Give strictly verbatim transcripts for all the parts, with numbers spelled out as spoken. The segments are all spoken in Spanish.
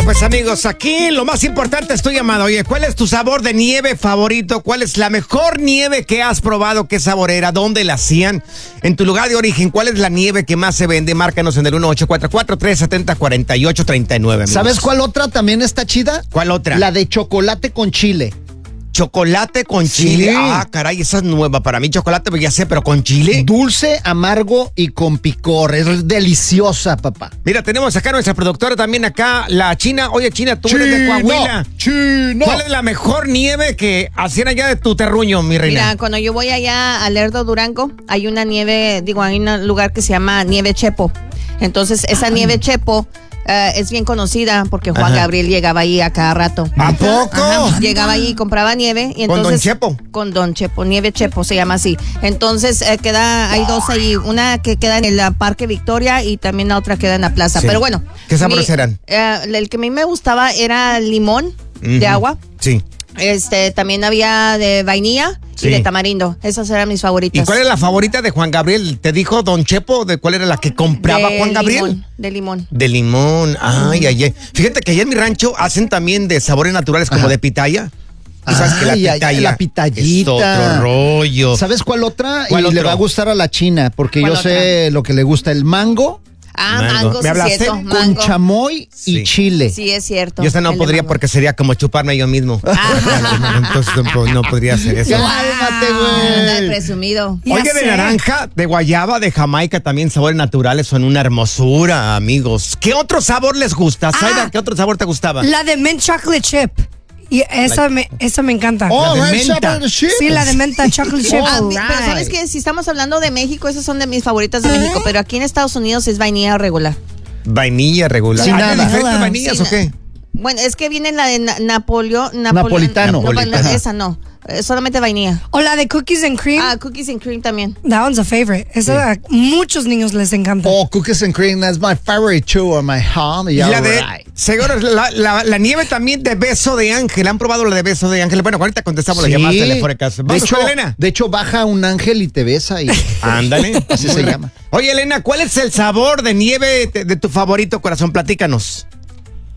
Bueno, pues amigos, aquí lo más importante es tu llamada. Oye, ¿cuál es tu sabor de nieve favorito? ¿Cuál es la mejor nieve que has probado? ¿Qué sabor era? ¿Dónde la hacían? En tu lugar de origen, ¿cuál es la nieve que más se vende? Márcanos en el uno ocho cuatro cuatro, tres siete cero, cuatro ocho tres nueve. ¿Sabes cuál otra también está chida? ¿Cuál otra? La de chocolate con chile. Chocolate con Sí. chile. Ah, caray, esa es nueva. Para mí chocolate, pues ya sé, pero con chile. Dulce, amargo y con picor. Es deliciosa, papá. Mira, tenemos acá nuestra productora también acá, la China. Oye, China, tú eres de Coahuila. Chino. ¿Cuál es la mejor nieve que hacían allá de tu terruño, mi reina? Mira, cuando yo voy allá a Lerdo, Durango, hay una nieve, digo, hay un lugar que se llama Nieve Chepo. Entonces, esa nieve Chepo uh, es bien conocida porque Juan Ajá. Gabriel llegaba ahí a cada rato. ¿A poco? Ajá, llegaba ahí y compraba nieve. Y ¿Con entonces, Don Chepo? Con Don Chepo, Nieve Chepo se llama así. Entonces, eh, queda, hay dos ahí, una que queda en el uh, Parque Victoria y también la otra queda en la plaza. Sí. Pero bueno. ¿Qué sabores mi, eran? eh, el que a mí me gustaba era limón Ujú. de agua. Sí. Este, también había de vainilla Sí. y de tamarindo. Esas eran mis favoritas. ¿Y cuál es la favorita de Juan Gabriel? ¿Te dijo Don Chepo de cuál era la que compraba de Juan Gabriel? Limón, de limón. De limón. Ay, ay, ay. Fíjate que allá en mi rancho hacen también de sabores naturales como Ajá. de pitaya. Tú sabes que la Ay, ay, pitaya la pitallita. es otro rollo. ¿Sabes cuál otra? ¿Cuál y otro? le va a gustar a la China, porque yo ¿Cuál sé lo que le gusta, el mango Ah, Mango. mango, ¿Me sí es hablaste? cierto. con Mango. chamoy Sí. y chile. Sí, es cierto. Yo esta no el de podría mango. porque sería como chuparme yo mismo. Entonces no, no podría hacer eso. Cálmate, Anda de güey. presumido. Ya Oye, de sé. naranja, de guayaba, de Jamaica, también sabores naturales son una hermosura, amigos. ¿Qué otro sabor les gusta? Zaida, Ah. ¿qué otro sabor te gustaba? La de mint chocolate chip. Y esa, me, esa me encanta. Oh, La de red menta. chocolate chip. Sí, la de menta chocolate chip. Ah, mi- Alright. pero sabes que si estamos hablando de México, esas son de mis favoritas de México, pero aquí en Estados Unidos es vainilla regular. Vainilla regular. Sin ¿Hay nada. diferentes vainillas Sin o qué? Bueno, es que viene la de na- Napoleón, Napolitano. No, Napolitano. esa no, eh, solamente vainilla. O la de cookies and cream. Ah, cookies and cream también. That one's a favorite. Esa a muchos niños les encanta. Oh, cookies and cream, that's my favorite too on my home. Y Yeah, la de, right. señores, la, la, la nieve también de beso de ángel. ¿Han probado la de beso de ángel? Bueno, ahorita contestamos Sí. las llamadas telefónicas. De Vamos hecho, con Elena. de hecho, baja un ángel y te besa y Ándale. así se llama. Oye, Elena, ¿cuál es el sabor de nieve de, de tu favorito, corazón? Platícanos.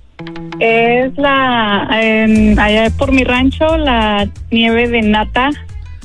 Es la, en- allá por mi rancho, la nieve de nata